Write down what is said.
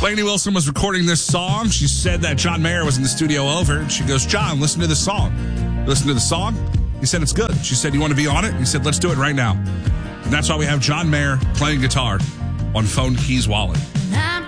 Lainey Wilson was recording this song. She said that John Mayer was in the studio over. And she goes, John, listen to this song. Listen to the song? He said, it's good. She said, you want to be on it? He said, let's do it right now. And that's why we have John Mayer playing guitar on Phone Keys Wallet.